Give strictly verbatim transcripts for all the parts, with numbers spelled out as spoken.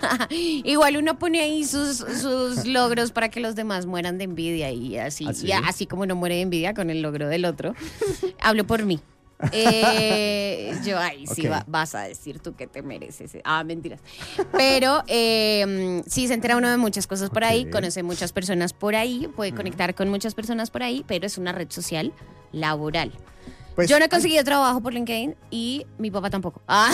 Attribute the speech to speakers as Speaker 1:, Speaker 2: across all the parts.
Speaker 1: Igual uno pone ahí sus, sus logros para que los demás mueran de envidia y así,
Speaker 2: ¿Así?
Speaker 1: y así como uno muere de envidia con el logro del otro. Hablo por mí. Eh, yo, ay, sí,
Speaker 2: Ok.
Speaker 1: va- vas a decir tú que te mereces. Ah, mentiras. Pero eh, sí, se entera uno de muchas cosas por ahí,
Speaker 2: Ok.
Speaker 1: conoce muchas personas por ahí, puede conectar con muchas personas por ahí, pero es una red social laboral.
Speaker 2: Pues,
Speaker 1: Yo no he conseguido trabajo por LinkedIn y mi papá tampoco. Ah.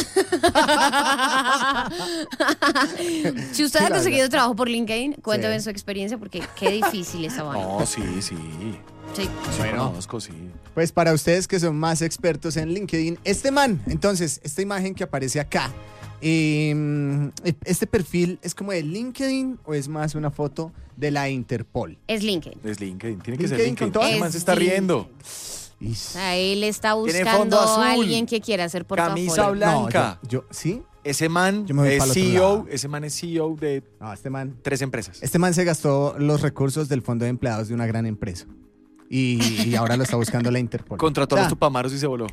Speaker 1: Si usted ha
Speaker 2: La
Speaker 1: conseguido
Speaker 2: verdad.
Speaker 1: trabajo por LinkedIn, cuénteme
Speaker 2: Sí.
Speaker 1: su experiencia porque qué difícil esa vaina.
Speaker 3: No, sí, sí.
Speaker 1: Sí.
Speaker 3: Sí,
Speaker 2: Bueno.
Speaker 3: conozco, sí.
Speaker 2: Pues para ustedes que son más expertos en LinkedIn, este man, entonces, esta imagen que aparece acá, eh, ¿este perfil es como de LinkedIn o es más una foto de la Interpol?
Speaker 1: Es LinkedIn.
Speaker 3: Es LinkedIn, tiene que ser
Speaker 2: LinkedIn con
Speaker 3: LinkedIn.
Speaker 2: todo.
Speaker 3: Ese man se está
Speaker 1: Es
Speaker 3: riendo.
Speaker 2: Ish.
Speaker 1: A él está
Speaker 3: Tiene
Speaker 1: buscando
Speaker 3: fondo azul,
Speaker 1: a alguien que quiera hacer portafolio.
Speaker 3: camisa blanca.
Speaker 2: No, yo, yo- ¿sí?
Speaker 3: Ese man
Speaker 2: Yo me voy
Speaker 3: es
Speaker 2: pa'l otro
Speaker 3: C E O,
Speaker 2: lado.
Speaker 3: ese man es C E O de
Speaker 2: No, este man,
Speaker 3: tres empresas.
Speaker 2: este man se gastó los recursos del fondo de empleados de una gran empresa. Y, y ahora lo está buscando la Interpol.
Speaker 3: Contrató a
Speaker 2: Ya,
Speaker 3: los tupamaros y se voló.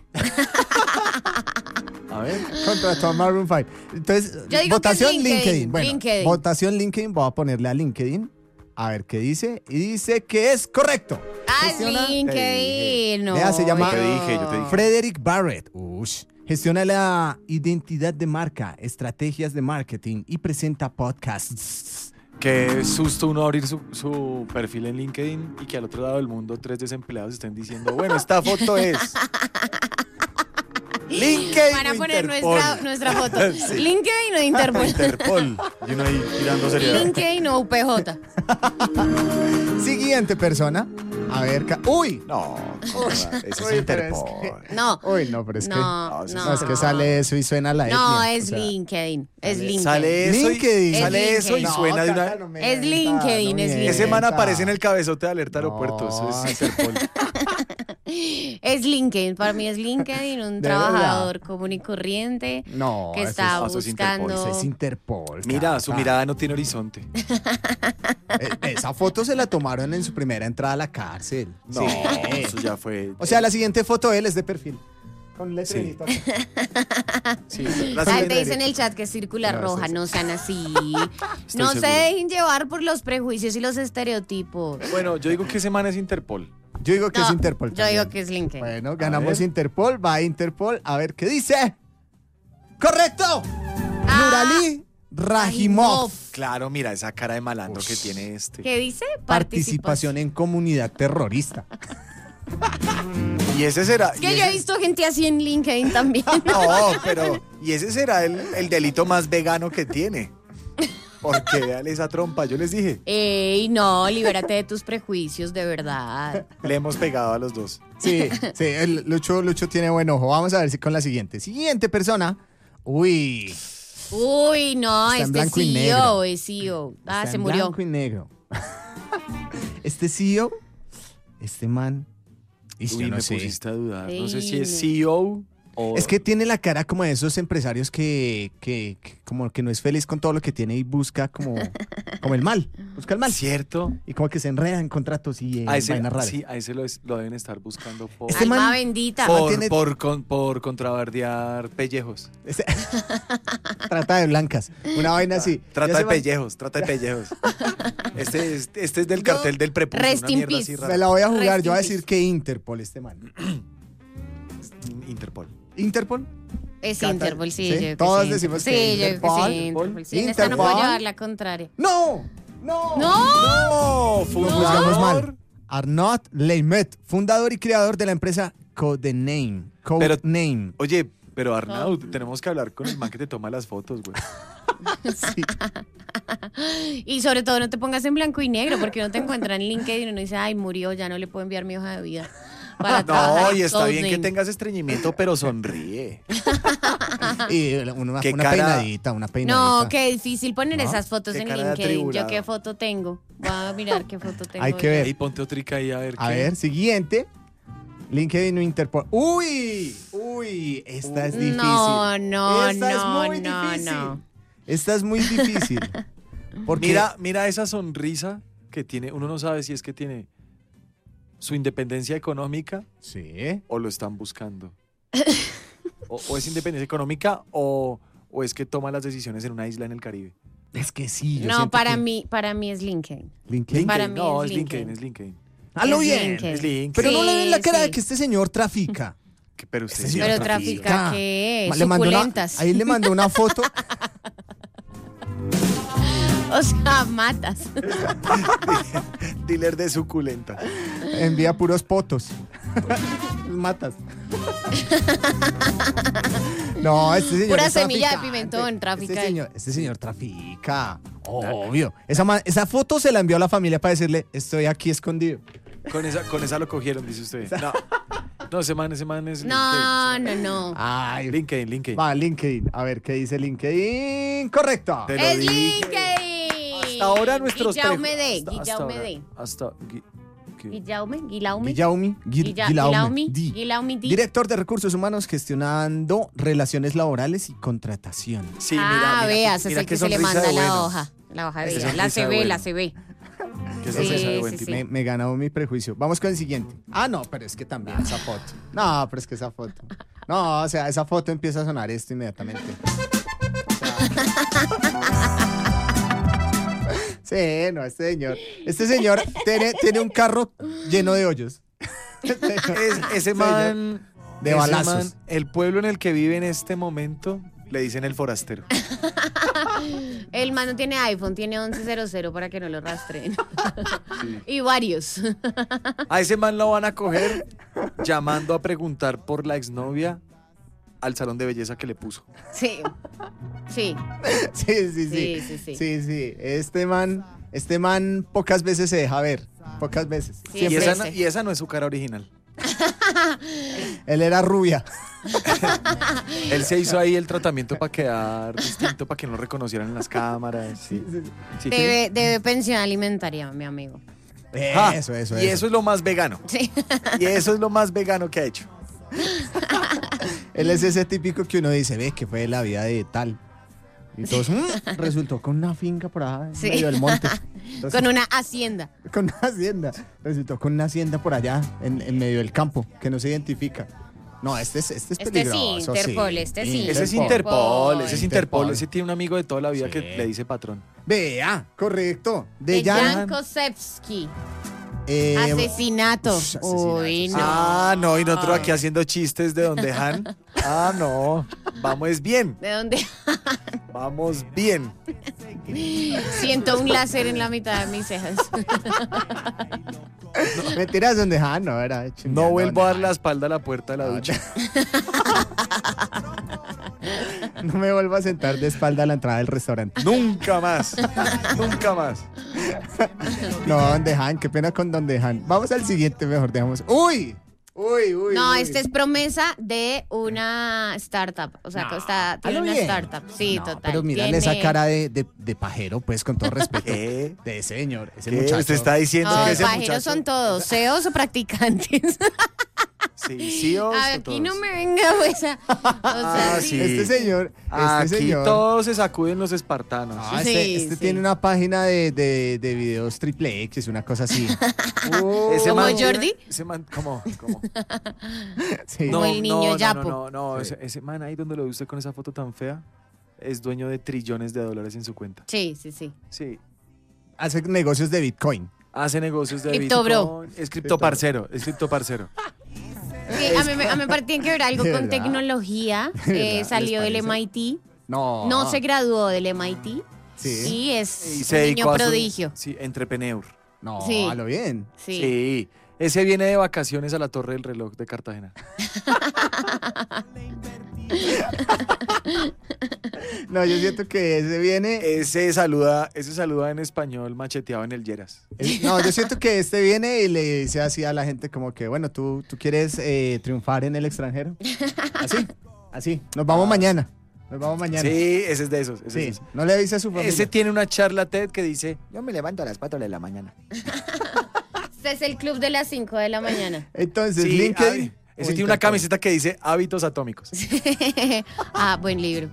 Speaker 3: A ver.
Speaker 2: Contrató a Maroon cinco. Entonces,
Speaker 1: Yo digo
Speaker 2: votación
Speaker 1: que es LinkedIn,
Speaker 2: LinkedIn. Bueno,
Speaker 1: LinkedIn.
Speaker 2: votación LinkedIn. Voy a ponerle a LinkedIn. A ver qué dice. Y dice que es correcto.
Speaker 1: Ah, es
Speaker 2: Gestiona-
Speaker 1: LinkedIn. No,
Speaker 2: Vea, se llama-
Speaker 3: Yo te dije, yo te dije.
Speaker 2: Frederick Barrett. Ush. Gestiona la identidad de marca, estrategias de marketing y presenta podcasts.
Speaker 3: Qué susto uno abrir su, su perfil en LinkedIn y que al otro lado del mundo tres desempleados estén diciendo, bueno, esta foto es LinkedIn
Speaker 1: Van a
Speaker 3: o
Speaker 1: poner
Speaker 3: Interpol.
Speaker 1: nuestra, nuestra foto.
Speaker 3: Sí.
Speaker 1: LinkedIn o Interpol.
Speaker 3: Interpol. Y uno ahí tirando seriedad.
Speaker 1: LinkedIn o U P J.
Speaker 2: Siguiente persona. A ver. ca- ¡Uy!
Speaker 3: No,
Speaker 2: Uy,
Speaker 3: ese es
Speaker 2: uy, pero es
Speaker 3: Interpol.
Speaker 2: que-
Speaker 1: No.
Speaker 2: Uy, no, pero es que.
Speaker 1: No,
Speaker 3: no,
Speaker 2: No, es que sale eso y suena la etnia.
Speaker 1: No,
Speaker 2: o
Speaker 1: es
Speaker 2: sea,
Speaker 1: LinkedIn. Es LinkedIn.
Speaker 3: Sale eso,
Speaker 2: LinkedIn.
Speaker 3: Y, sale
Speaker 1: Es
Speaker 3: eso y
Speaker 1: LinkedIn.
Speaker 3: suena de
Speaker 2: Cata,
Speaker 3: una...
Speaker 2: no me
Speaker 1: Es
Speaker 2: mienta,
Speaker 1: LinkedIn,
Speaker 2: no
Speaker 1: es
Speaker 2: mienta.
Speaker 1: LinkedIn.
Speaker 3: Ese man aparece en el cabezote de alerta
Speaker 2: No.
Speaker 3: aeropuerto. Eso es Interpol.
Speaker 1: Es LinkedIn. Para mí es LinkedIn, un
Speaker 2: ¿De
Speaker 1: trabajador común y corriente
Speaker 2: No,
Speaker 1: que
Speaker 2: eso
Speaker 1: está
Speaker 3: es- eso es Interpol,
Speaker 1: buscando.
Speaker 2: Eso es Interpol.
Speaker 3: Mira,
Speaker 2: Cata.
Speaker 3: su mirada no tiene horizonte.
Speaker 2: Eh, Esa foto se la tomaron en su primera entrada a la cárcel.
Speaker 3: No,
Speaker 2: Sí.
Speaker 3: eso ya fue...
Speaker 2: O sea, la siguiente foto de él es de perfil. Con letrerito.
Speaker 3: Sí, la
Speaker 1: Ay,
Speaker 3: siguiente-
Speaker 1: te dice en el chat que es circular
Speaker 2: No,
Speaker 1: roja,
Speaker 2: esto
Speaker 1: no sean así.
Speaker 3: Estoy
Speaker 1: No se
Speaker 3: seguro.
Speaker 1: dejen llevar por los prejuicios y los estereotipos.
Speaker 3: Bueno, yo digo que ese man es Interpol.
Speaker 2: Yo digo que
Speaker 1: No,
Speaker 2: es Interpol.
Speaker 1: Yo
Speaker 2: también.
Speaker 1: digo que es LinkedIn.
Speaker 2: Bueno, ganamos
Speaker 3: ver.
Speaker 2: Interpol. Va a Interpol. A ver qué dice. ¡Correcto!
Speaker 1: Ah,
Speaker 2: Nurali Rajimov.
Speaker 3: Claro, mira esa cara de malandro que tiene este.
Speaker 1: ¿Qué dice?
Speaker 2: Participación en comunidad terrorista.
Speaker 3: Y ese será...
Speaker 1: Es
Speaker 3: y
Speaker 1: que yo he
Speaker 3: ese-
Speaker 1: visto gente así en LinkedIn también.
Speaker 3: No, pero... Y ese será el, el delito más vegano que tiene. Porque véale esa trompa, yo les dije.
Speaker 1: Ey, no, libérate de tus prejuicios, de verdad.
Speaker 3: Le hemos pegado a los dos.
Speaker 2: Sí, sí, el Lucho, Lucho tiene buen ojo. Vamos a ver si con la siguiente. Siguiente persona. Uy.
Speaker 1: Uy, no,
Speaker 2: Está en
Speaker 1: este
Speaker 2: blanco y
Speaker 1: C E
Speaker 2: negro.
Speaker 1: O es C E O. Ah,
Speaker 2: Está
Speaker 1: se
Speaker 2: en
Speaker 1: murió.
Speaker 2: blanco y negro. Este C E O, este man. y yo
Speaker 3: Uy,
Speaker 2: no
Speaker 3: me
Speaker 2: sé.
Speaker 3: pusiste a dudar. No sé si
Speaker 1: Ey,
Speaker 3: es
Speaker 1: no.
Speaker 3: C E O o...
Speaker 2: Es que tiene la cara como de esos empresarios que, que, que como que no es feliz con todo lo que tiene y busca como, como el mal. Busca el mal.
Speaker 3: ¿Cierto?
Speaker 2: Y como que se enreda en contratos y en
Speaker 3: A ese,
Speaker 2: vainas raras.
Speaker 3: sí, a ese lo, es- lo deben estar buscando por...
Speaker 2: Este
Speaker 1: Alma
Speaker 2: man-
Speaker 1: bendita.
Speaker 3: por,
Speaker 2: tiene-
Speaker 3: por, con- por contrabandear pellejos.
Speaker 2: Este- Trata de blancas. Una vaina así.
Speaker 3: Trata
Speaker 2: Ya
Speaker 3: de
Speaker 2: se va-
Speaker 3: pellejos, trata de pellejos. Este es, este es del
Speaker 2: Yo-
Speaker 3: cartel del prepucio,
Speaker 1: Rest
Speaker 3: una
Speaker 1: in
Speaker 3: mierda
Speaker 1: peace.
Speaker 3: así
Speaker 2: Me
Speaker 3: rara.
Speaker 2: la voy a jugar.
Speaker 1: Rest
Speaker 2: Yo voy a
Speaker 1: in
Speaker 2: decir
Speaker 1: peace.
Speaker 2: que Interpol este man.
Speaker 3: Interpol.
Speaker 2: ¿Interpol?
Speaker 1: Es
Speaker 2: Cata,
Speaker 1: Interpol, sí.
Speaker 2: ¿sí?
Speaker 1: yo digo que
Speaker 2: Todos
Speaker 1: sí,
Speaker 2: decimos
Speaker 1: sí,
Speaker 2: que
Speaker 1: yo digo que
Speaker 2: Interpol.
Speaker 1: sí, Interpol. Sí, en esta no
Speaker 2: Interpol.
Speaker 1: puedo llevar la contraria.
Speaker 2: ¡No! ¡No!
Speaker 1: ¡No!
Speaker 3: ¡No!
Speaker 2: Lo juzgamos mal. Arnaud Leimet, fundador y creador de la empresa Codename.
Speaker 3: Pero-
Speaker 2: Codename.
Speaker 3: Oye, pero Arnaud, tenemos que hablar con el man que te toma las fotos, güey.
Speaker 2: Sí.
Speaker 1: Y sobre todo no te pongas en blanco y negro porque uno te encuentra en LinkedIn y uno dice, ay, murió, ya no le puedo enviar mi hoja de vida. Para trabajar
Speaker 3: No,
Speaker 1: en
Speaker 3: y está bien que
Speaker 1: Codename.
Speaker 3: tengas estreñimiento, pero sonríe.
Speaker 2: Y una,
Speaker 3: Qué
Speaker 2: una
Speaker 3: cara-
Speaker 2: peinadita, una peinadita.
Speaker 1: No, qué difícil poner
Speaker 2: ¿No?
Speaker 1: esas fotos
Speaker 3: Qué
Speaker 1: en
Speaker 3: cara de
Speaker 1: LinkedIn. Yo
Speaker 3: atribulado.
Speaker 1: qué foto tengo. Voy a mirar qué foto tengo.
Speaker 2: Hay que ver.
Speaker 3: Ahí ponte otrica ahí a ver
Speaker 2: A
Speaker 3: qué.
Speaker 2: ver, siguiente. LinkedIn o Interpol. ¡Uy! ¡Uy! Esta es difícil.
Speaker 1: No, no,
Speaker 2: Esta
Speaker 1: no,
Speaker 2: es muy
Speaker 1: no,
Speaker 2: difícil.
Speaker 1: no.
Speaker 2: Esta es muy difícil. Porque
Speaker 3: Mira, mira esa sonrisa que tiene. Uno no sabe si es que tiene su independencia económica
Speaker 2: Sí.
Speaker 3: o lo están buscando. O, o es independencia económica o, o es que toma las decisiones en una isla en el Caribe.
Speaker 2: Es que sí. Yo
Speaker 1: No,
Speaker 2: siento
Speaker 1: para
Speaker 2: que-
Speaker 1: mí, para mí es LinkedIn.
Speaker 2: LinkedIn.
Speaker 1: Para mí
Speaker 3: no,
Speaker 1: es
Speaker 3: es LinkedIn,
Speaker 1: LinkedIn.
Speaker 3: es LinkedIn.
Speaker 2: Hazlo
Speaker 1: es
Speaker 2: bien.
Speaker 1: LinkedIn.
Speaker 3: Es LinkedIn.
Speaker 2: Pero no le ven la
Speaker 1: Sí,
Speaker 2: cara de
Speaker 1: sí.
Speaker 2: que este señor trafica.
Speaker 3: Que- Pero usted
Speaker 2: Este
Speaker 3: sí
Speaker 2: señor
Speaker 1: Pero
Speaker 3: trafica.
Speaker 1: trafica, ¿qué?
Speaker 2: Ma- le mandó una-
Speaker 1: Suculentas.
Speaker 2: ahí le mandó una foto.
Speaker 1: O sea, matas.
Speaker 3: Dealer de suculenta.
Speaker 2: Envía puros potos. Matas. No, este señor
Speaker 1: Pura
Speaker 2: es
Speaker 1: semilla de
Speaker 2: traficante.
Speaker 1: pimentón, trafica
Speaker 2: Este
Speaker 1: ahí.
Speaker 2: señor, este señor trafica. Obvio. Esa, ma- esa foto se la envió a la familia para decirle, estoy aquí escondido.
Speaker 3: Con esa, con esa lo cogieron, dice usted. No, no ese man, ese man es
Speaker 1: No, no, no.
Speaker 2: Ay,
Speaker 3: LinkedIn. LinkedIn, LinkedIn.
Speaker 2: va, LinkedIn. A ver, ¿qué dice LinkedIn? Correcto.
Speaker 3: Te lo
Speaker 1: Es
Speaker 3: dije.
Speaker 1: LinkedIn.
Speaker 3: Hasta ahora nuestros
Speaker 1: Guillaume
Speaker 3: prejue-
Speaker 1: D.
Speaker 3: hasta- hasta
Speaker 1: Guillaume
Speaker 3: ahora.
Speaker 1: D.
Speaker 3: Hasta Gui- ¿qué?
Speaker 1: Guillaume, Guillaume.
Speaker 2: Guillaume, Gui-
Speaker 1: Guilla-
Speaker 2: Guillaume,
Speaker 1: Guillaume,
Speaker 2: Di.
Speaker 1: Guillaume D.
Speaker 2: Director de Recursos Humanos gestionando relaciones laborales y contratación.
Speaker 3: Sí,
Speaker 1: ah,
Speaker 3: mira, mira,
Speaker 1: veas,
Speaker 3: mira
Speaker 1: es el
Speaker 3: qué
Speaker 1: que se le
Speaker 3: sonrisa
Speaker 1: manda
Speaker 3: de
Speaker 1: la
Speaker 3: bueno.
Speaker 1: hoja. La hoja de
Speaker 3: Esa
Speaker 1: vida. La
Speaker 3: sonrisa
Speaker 1: se
Speaker 3: de
Speaker 1: ve,
Speaker 3: bueno.
Speaker 1: la se ve.
Speaker 3: Qué
Speaker 1: Sí,
Speaker 3: sonrisa de buen
Speaker 1: sí,
Speaker 3: tipo.
Speaker 1: sí.
Speaker 2: Me, me ganó mi prejuicio. Vamos con el siguiente. Ah, no, pero es que también esa foto. No, pero es que esa foto. No, o sea, esa foto empieza a sonar esto inmediatamente. Sí, no, este señor. Este señor tiene, tiene un carro lleno de hoyos.
Speaker 3: Es- ese
Speaker 2: Señor.
Speaker 3: man.
Speaker 2: De
Speaker 3: ese
Speaker 2: balazos.
Speaker 3: man, el pueblo en el que vive en este momento le dicen el forastero.
Speaker 1: El man no tiene iPhone, tiene once cero cero para que no lo rastreen. Y varios.
Speaker 3: A ese man lo van a coger llamando a preguntar por la exnovia al salón de belleza que le puso.
Speaker 1: Sí. Sí.
Speaker 2: Sí, sí, sí.
Speaker 1: Sí, sí, sí.
Speaker 2: Sí, sí. Este man, este man pocas veces se deja ver. Pocas veces.
Speaker 1: Sí,
Speaker 3: Y
Speaker 2: Siempre.
Speaker 3: esa,
Speaker 1: ese.
Speaker 3: no, y esa no es su cara original.
Speaker 2: Él era rubia.
Speaker 3: Él se hizo ahí el tratamiento para quedar distinto, para que no lo reconocieran en las cámaras. Sí. Sí,
Speaker 1: Debe, debe pensión alimentaria, mi amigo.
Speaker 3: Ah,
Speaker 2: Eso, eso,
Speaker 3: y eso es lo más vegano.
Speaker 1: Sí.
Speaker 3: Y eso es lo más vegano que ha hecho.
Speaker 2: Él es ese típico que uno dice, ve, que fue la vida de tal. Y todos, "Mm, resultó con una finca por allá en
Speaker 1: Sí.
Speaker 2: medio del monte. Entonces,
Speaker 1: Con una hacienda.
Speaker 2: con una hacienda. Resultó con una hacienda por allá, en, en medio del campo, que no se identifica. No, este es, este es
Speaker 1: Este sí,
Speaker 2: peligroso.
Speaker 1: Interpol, este sí.
Speaker 3: Ese es
Speaker 1: Interpol.
Speaker 3: Interpol, ese es Interpol.
Speaker 2: Interpol.
Speaker 3: Ese tiene un amigo de toda la vida
Speaker 2: Sí.
Speaker 3: que le dice patrón.
Speaker 2: Vea, correcto. De,
Speaker 1: De
Speaker 2: Jan.
Speaker 1: Jan Kosevsky.
Speaker 2: eh,
Speaker 1: Asesinato.
Speaker 2: Ush, asesinato,
Speaker 1: Uy,
Speaker 2: sí.
Speaker 1: no.
Speaker 3: Ah, no, y nosotros aquí haciendo chistes de donde Han. Ah, no. Vamos bien,
Speaker 1: ¿De dónde?
Speaker 3: vamos bien.
Speaker 1: Siento un láser en la mitad de mis cejas.
Speaker 2: Mentiras donde Jan, no era.
Speaker 3: No vuelvo a dar la espalda a la puerta de la ducha.
Speaker 2: No me vuelvo a sentar de espalda a la entrada del restaurante.
Speaker 3: Nunca más. Nunca más.
Speaker 2: No, donde Han, qué pena con donde Han. Vamos al siguiente, mejor dejamos. ¡Uy! Uy, uy.
Speaker 1: No,
Speaker 2: uy.
Speaker 1: esta es promesa de una startup. O sea,
Speaker 2: No,
Speaker 1: está, tiene
Speaker 2: hazlo
Speaker 1: una
Speaker 2: bien.
Speaker 1: startup. Sí,
Speaker 2: No,
Speaker 1: total.
Speaker 2: Pero mírale
Speaker 1: Tiene-
Speaker 2: esa cara de, de, de pajero, pues, con todo respeto.
Speaker 3: ¿Qué?
Speaker 2: De ese señor, ese
Speaker 3: ¿Qué?
Speaker 2: muchacho.
Speaker 3: Usted está diciendo
Speaker 1: No,
Speaker 3: que ese
Speaker 1: pajeros
Speaker 3: muchacho...
Speaker 1: son todos, C E Os o practicantes.
Speaker 3: Sí, sí o
Speaker 1: Aquí
Speaker 3: todos.
Speaker 1: no me venga, pues. a- O sea,
Speaker 3: Ah,
Speaker 1: sí.
Speaker 3: sí.
Speaker 2: Este señor, este
Speaker 3: Aquí
Speaker 2: señor.
Speaker 3: todos se sacuden los espartanos.
Speaker 2: No, este
Speaker 1: Sí,
Speaker 2: este
Speaker 1: sí.
Speaker 2: tiene una página de, de, de videos triple X, una cosa así. Uh,
Speaker 3: Ese
Speaker 1: ¿Como
Speaker 3: man-
Speaker 1: Jordi?
Speaker 3: Ese man, ¿cómo? ¿Cómo?
Speaker 2: sí.
Speaker 1: Como el niño
Speaker 3: no,
Speaker 1: Yapo.
Speaker 3: No, no, no,
Speaker 2: Sí.
Speaker 3: ese, ese man ahí donde lo ve usted con esa foto tan fea es dueño de trillones de dólares en su cuenta.
Speaker 1: Sí, sí, sí.
Speaker 3: Sí.
Speaker 2: Hace negocios de Bitcoin.
Speaker 3: Hace negocios de
Speaker 1: Cripto bro.
Speaker 3: Bitcoin. Es criptoparcero, es criptoparcero.
Speaker 1: Sí, a mí, me- a mí me parece que tiene que ver algo
Speaker 2: De
Speaker 1: con
Speaker 2: verdad.
Speaker 1: tecnología.
Speaker 2: ¿De
Speaker 1: Eh,
Speaker 2: verdad?
Speaker 1: salió
Speaker 2: ¿Les
Speaker 1: del
Speaker 2: parece?
Speaker 1: M I T.
Speaker 2: No.
Speaker 1: No se graduó del M I T.
Speaker 2: Sí.
Speaker 1: Y es
Speaker 3: Y
Speaker 1: un
Speaker 3: se dedicó
Speaker 1: niño
Speaker 3: a su-
Speaker 1: prodigio.
Speaker 3: Sí, entrepreneur.
Speaker 2: No,
Speaker 1: Sí.
Speaker 2: a lo bien.
Speaker 1: Sí.
Speaker 3: Sí. Ese viene de vacaciones a la Torre del Reloj de Cartagena.
Speaker 2: No, yo siento que ese viene.
Speaker 3: Ese saluda, ese saluda en español macheteado en el Lleras.
Speaker 2: eh, No, yo siento que este viene y le dice así a la gente como que, bueno, tú, tú quieres eh, triunfar en el extranjero. Así, así. Nos vamos mañana. Nos vamos mañana.
Speaker 3: Sí, ese es de esos. Ese, es de
Speaker 2: Sí,
Speaker 3: esos.
Speaker 2: no le avisa a su familia.
Speaker 3: Ese tiene una charla TED que dice, yo me levanto a las cuatro de la mañana.
Speaker 1: Este es el club de las cinco de la mañana.
Speaker 2: Entonces,
Speaker 3: Sí,
Speaker 2: LinkedIn.
Speaker 3: ah, Ese
Speaker 2: o
Speaker 3: tiene una
Speaker 2: Interpol?
Speaker 3: camiseta que dice hábitos atómicos.
Speaker 1: Ah, buen libro.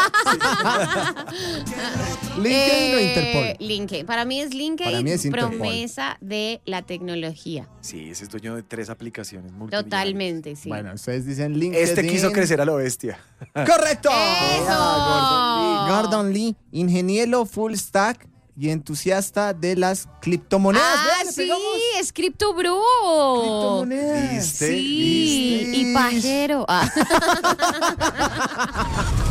Speaker 2: ¿LinkedIn o
Speaker 1: Eh,
Speaker 2: Interpol?
Speaker 1: LinkedIn. Para mí es LinkedIn,
Speaker 2: Para mí es Interpol.
Speaker 1: promesa de la tecnología.
Speaker 3: Sí, ese es dueño de tres aplicaciones multimillonarias.
Speaker 1: Totalmente, sí.
Speaker 2: Bueno, ustedes dicen LinkedIn.
Speaker 3: Este quiso crecer a lo bestia.
Speaker 2: ¡Correcto!
Speaker 1: ¡Eso!
Speaker 2: Ah, Gordon Lee. Gordon Lee, ingeniero full stack y entusiasta de las criptomonedas.
Speaker 1: Ah,
Speaker 2: Vean, le
Speaker 1: sí,
Speaker 2: pegamos.
Speaker 1: es Crypto Bro.
Speaker 2: Criptomonedas.
Speaker 3: ¿Viste?
Speaker 1: Sí,
Speaker 3: ¿Viste?
Speaker 1: y pajero. Ah.